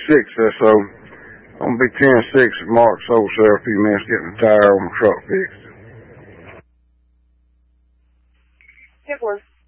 or so. I'm gonna be 10-6 at Mark's wholesale a few minutes getting the tire on the truck fixed. 10-4.